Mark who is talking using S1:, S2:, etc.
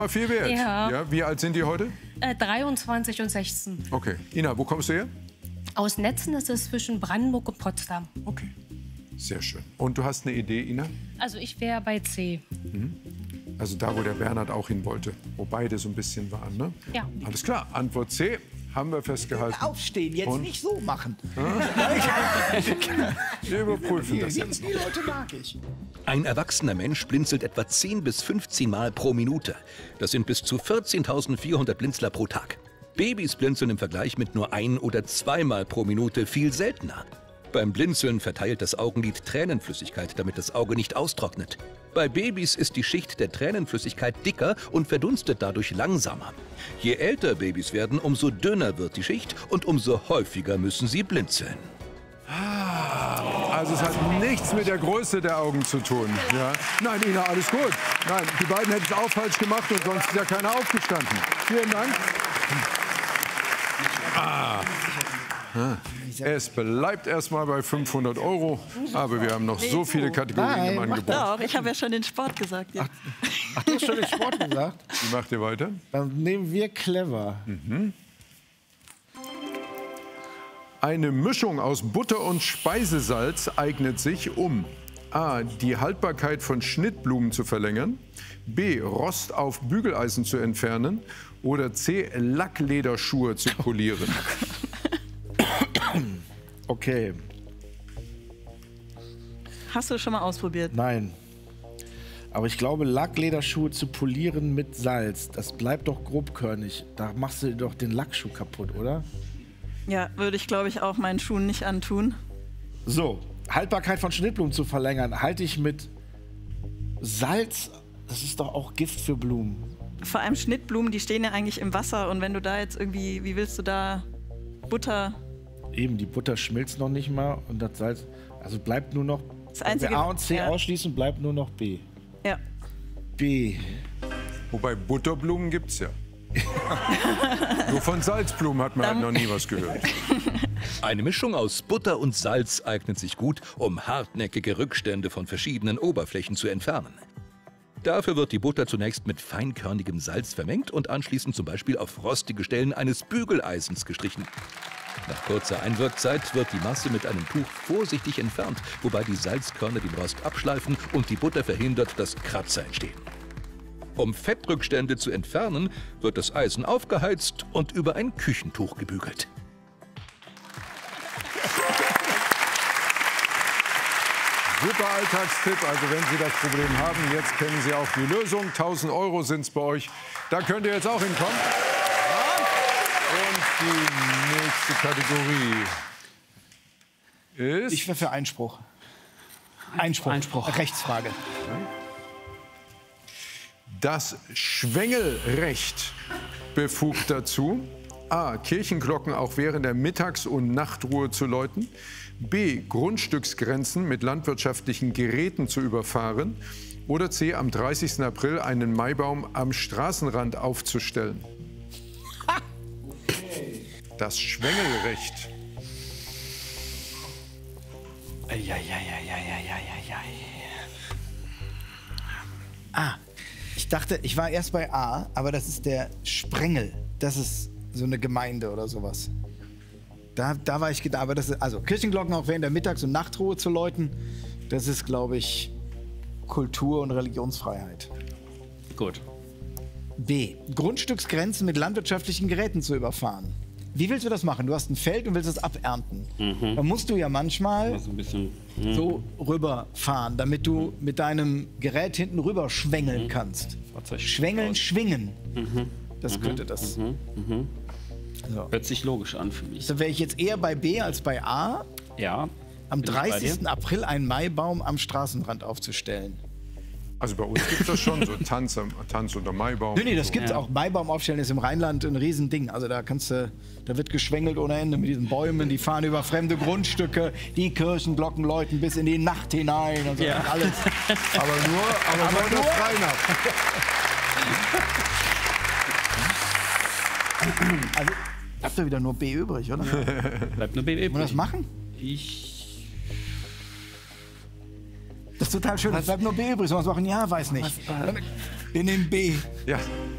S1: Viel wert.
S2: Ja.
S1: Wie alt sind die heute?
S2: 23 und 16.
S1: Okay. Ina, wo kommst du her?
S2: Aus Netzen ist es zwischen Brandenburg und Potsdam.
S1: Okay. Sehr schön. Und du hast eine Idee, Ina?
S2: Also ich wäre bei C.
S1: Also da, wo der Bernhard auch hin wollte. Wo beide so ein bisschen waren, ne?
S2: Ja.
S1: Alles klar. Antwort C. Haben wir festgehalten.
S3: Aufstehen, jetzt
S1: Und?
S3: nicht so machen.
S1: Wir überprüfen das jetzt noch.
S3: Die Leute mag ich.
S4: Ein erwachsener Mensch blinzelt etwa 10 bis 15 Mal pro Minute. Das sind bis zu 14.400 Blinzler pro Tag. Babys blinzeln im Vergleich mit nur 1- oder 2 Mal pro Minute viel seltener. Beim Blinzeln verteilt das Augenlid Tränenflüssigkeit, damit das Auge nicht austrocknet. Bei Babys ist die Schicht der Tränenflüssigkeit dicker und verdunstet dadurch langsamer. Je älter Babys werden, umso dünner wird die Schicht und umso häufiger müssen sie blinzeln.
S1: Also es hat nichts mit der Größe der Augen zu tun. Ja. Nein, Ina, alles gut. Nein, die beiden hätten es auch falsch gemacht und sonst ist ja keiner aufgestanden. Vielen Dank. Es bleibt erstmal bei 500 €, aber wir haben noch so viele Kategorien im Angebot.
S5: Doch, ich habe ja schon den Sport gesagt. Ja.
S3: Ach, du hast schon den Sport gesagt?
S1: Wie macht ihr weiter?
S3: Dann nehmen wir clever.
S1: Eine Mischung aus Butter und Speisesalz eignet sich, um a. die Haltbarkeit von Schnittblumen zu verlängern, b. Rost auf Bügeleisen zu entfernen oder c. Lacklederschuhe zu polieren.
S3: Okay,
S5: Hast du schon mal ausprobiert?
S3: nein. Aber ich glaube, Lacklederschuhe zu polieren mit Salz, das bleibt doch grobkörnig. Da machst du doch den Lackschuh kaputt, oder?
S5: Ja, würde ich, glaube ich, auch meinen Schuhen nicht antun.
S3: So, Haltbarkeit von Schnittblumen zu verlängern, halte ich mit Salz. Das ist doch auch Gift für Blumen.
S5: Vor allem Schnittblumen, die stehen ja eigentlich im Wasser. Und wenn du da jetzt irgendwie, wie willst du da Butter...
S3: Eben, die Butter schmilzt noch nicht mal und das Salz. Also bleibt nur noch.
S5: Das
S3: Wenn
S5: Einzige,
S3: wir A und C
S5: ja.
S3: ausschließen, bleibt nur noch B.
S5: Ja.
S3: B.
S1: Wobei Butterblumen gibt's ja. Nur von Salzblumen hat man halt noch nie was gehört.
S4: Eine Mischung aus Butter und Salz eignet sich gut, um hartnäckige Rückstände von verschiedenen Oberflächen zu entfernen. Dafür wird die Butter zunächst mit feinkörnigem Salz vermengt und anschließend zum Beispiel auf rostige Stellen eines Bügeleisens gestrichen. Nach kurzer Einwirkzeit wird die Masse mit einem Tuch vorsichtig entfernt, wobei die Salzkörner den Rost abschleifen und die Butter verhindert, dass Kratzer entstehen. Um Fettrückstände zu entfernen, wird das Eisen aufgeheizt und über ein Küchentuch gebügelt.
S1: Super Alltagstipp, also wenn Sie das Problem haben, jetzt kennen Sie auch die Lösung. 1000 € sind es bei euch. Da könnt ihr jetzt auch hinkommen. Und die nächste Kategorie ist...
S3: Ich wäre für Einspruch. Einspruch. Rechtsfrage.
S1: Das Schwengelrecht befugt dazu, a. Kirchenglocken auch während der Mittags- und Nachtruhe zu läuten, b. Grundstücksgrenzen mit landwirtschaftlichen Geräten zu überfahren oder c. am 30. April einen Maibaum am Straßenrand aufzustellen. Das Schwengelrecht.
S3: Ich dachte, ich war erst bei A, aber das ist der Sprengel. Das ist so eine Gemeinde oder sowas. Da war ich gedacht, aber das ist, also Kirchenglocken auch während der Mittags- und Nachtruhe zu läuten, das ist, glaube ich, Kultur und Religionsfreiheit.
S6: Gut.
S3: B. Grundstücksgrenzen mit landwirtschaftlichen Geräten zu überfahren. Wie willst du das machen? Du hast ein Feld und willst es abernten. Da musst du ja manchmal
S6: So ein bisschen.
S3: so rüberfahren, damit du mit deinem Gerät hinten rüber schwängeln kannst. Schwängeln, schwingen. Das könnte das. So.
S6: Hört sich logisch an für mich.
S3: Da wäre ich jetzt eher bei B als bei A.
S6: Ja.
S3: Am
S6: bin ich bei
S3: 30.
S6: dir.
S3: April einen Maibaum am Straßenrand aufzustellen.
S1: Also bei uns gibt es das schon, so Tanz unter Maibaum.
S3: Nee, das gibt's auch. Maibaum aufstellen ist im Rheinland ein Riesending. Also da da wird geschwängelt ohne Ende mit diesen Bäumen. Die fahren über fremde Grundstücke, die Kirchenglocken läuten bis in die Nacht hinein und so alles.
S1: Aber nur in der Freinacht.
S3: Also habt ihr wieder nur B übrig, oder?
S6: Bleibt nur BB.
S3: Wollen wir das machen? Das ist total schön. Es bleibt nur B übrig. Sollen wir es machen? Ja, weiß nicht. Wir nehmen B.
S1: Ja,